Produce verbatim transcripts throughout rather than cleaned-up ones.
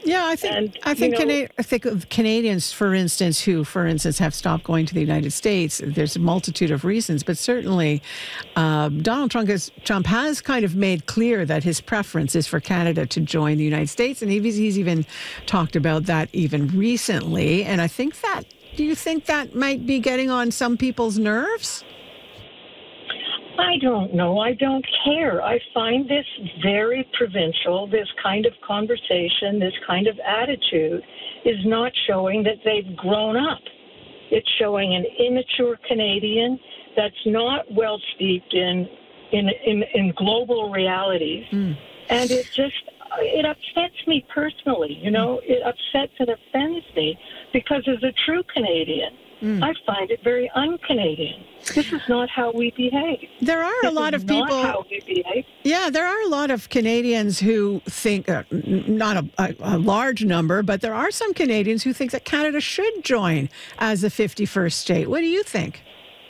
Yeah, I think and, I think, you know, Cana- I think of Canadians, for instance, who, for instance, have stopped going to the United States. There's a multitude of reasons, but certainly um, Donald Trump has, Trump has kind of made clear that his preference is for Canada to join the United States, and he's, he's even talked about that even recently. And I think that, do you think that might be getting on some people's nerves? I don't know. I don't care. I find this very provincial. This kind of conversation, this kind of attitude is not showing that they've grown up. It's showing an immature Canadian that's not well steeped in in in, in global realities. Mm. And it just it upsets me personally. You know, it upsets and offends me because as a true Canadian, Mm. I find it very un-Canadian. This is not how we behave. There are this a lot is of people. Not how we behave. Yeah, there are a lot of Canadians who think, uh, not a, a, a large number, but there are some Canadians who think that Canada should join as the fifty-first state. What do you think?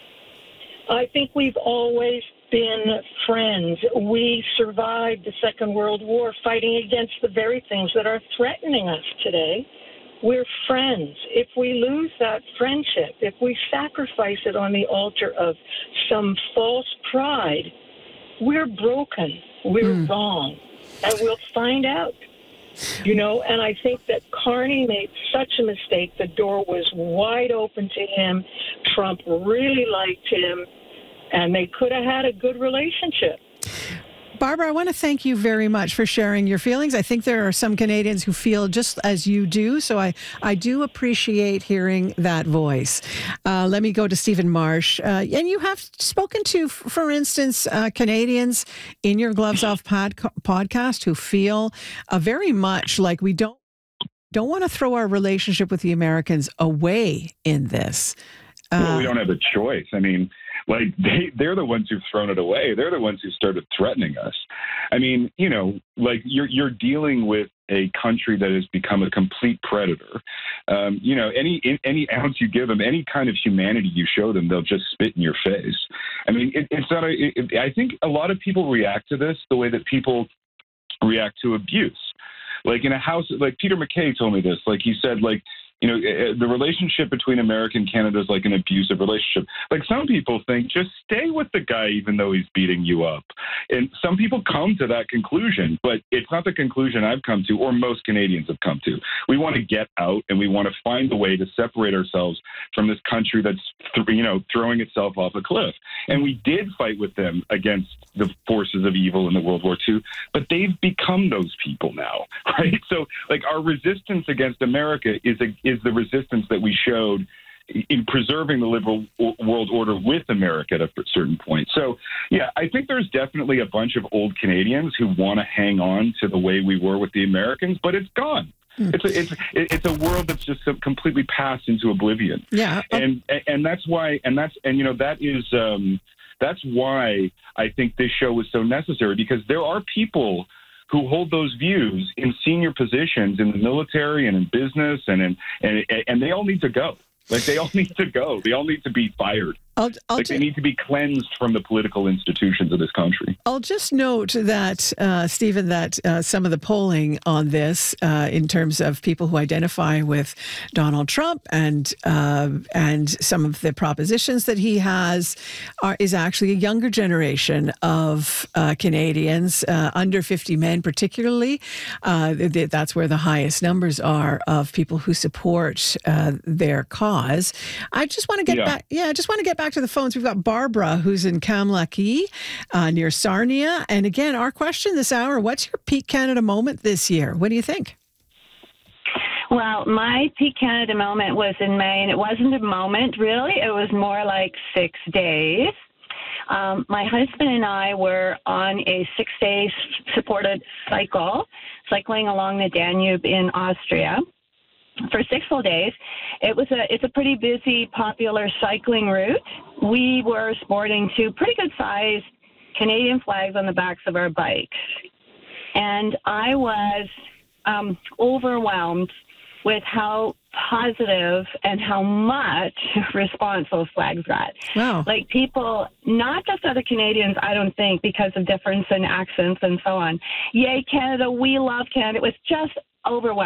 I think we've always been friends. We survived the Second World War fighting against the very things that are threatening us today. We're friends. If we lose that friendship, if we sacrifice it on the altar of some false pride, we're broken. We're mm. wrong. And we'll find out. You know, and I think that Carney made such a mistake. The door was wide open to him. Trump really liked him, and they could have had a good relationship. Barbara, I want to thank you very much for sharing your feelings. I think there are some Canadians who feel just as you do, so I, I do appreciate hearing that voice. Uh, let me go to Stephen Marsh. Uh, and you have spoken to, for instance, uh, Canadians in your Gloves Off pod, podcast who feel uh, very much like we don't, don't want to throw our relationship with the Americans away in this. Uh, well, we don't have a choice. I mean, like they, they're the ones who've thrown it away. They're the ones who started threatening us. I mean, you know, like you're you're dealing with a country that has become a complete predator. Um, you know, any any ounce you give them, any kind of humanity you show them, they'll just spit in your face. I mean, it, it's not. A, it, I think a lot of people react to this the way that people react to abuse. Like in a house, like Peter MacKay told me this. Like he said, like. You know, the relationship between America and Canada is like an abusive relationship. Like some people think, just stay with the guy even though he's beating you up. And some people come to that conclusion, but it's not the conclusion I've come to or most Canadians have come to. We want to get out and we want to find a way to separate ourselves from this country that's, you know, throwing itself off a cliff. And we did fight with them against the forces of evil in the World War Two, but they've become those people now, right? So like our resistance against America is a is the resistance that we showed in preserving the liberal world order with America at a certain point. So, yeah, I think there's definitely a bunch of old Canadians who want to hang on to the way we were with the Americans, but it's gone. Mm. It's a, it's it's a world that's just completely passed into oblivion. Yeah, and and that's why, and that's and you know that is um, that's why I think this show was so necessary, because there are people who hold those views in senior positions in the military and in business, and in, and and they all need to go. Like they all need to go. They all need to be fired. I'll, I'll like ju- they need to be cleansed from the political institutions of this country. I'll just note that, uh, Stephen, that uh, some of the polling on this, uh, in terms of people who identify with Donald Trump and uh, and some of the propositions that he has, are, is actually a younger generation of uh, Canadians, uh, under fifty men particularly. Uh, th- that's where the highest numbers are of people who support uh, their cause. I just want to get yeah. back. Yeah, I just want to get back to the phones. We've got Barbara, who's in Kamlaki, uh, near Sarnia. And again, our question this hour, what's your Peak Canada moment this year? What do you think? Well, my Peak Canada moment was in May, and it wasn't a moment, really. It was more like six days. Um, my husband and I were on a six-day supported cycle, cycling along the Danube in Austria for six full days. It was a it's a pretty busy, popular cycling route. We were sporting two pretty good sized Canadian flags on the backs of our bikes. And I was um, overwhelmed with how positive and how much response those flags got. Wow. Like people, not just other Canadians, I don't think, because of difference in accents and so on. Yay, Canada, we love Canada. It was just overwhelming.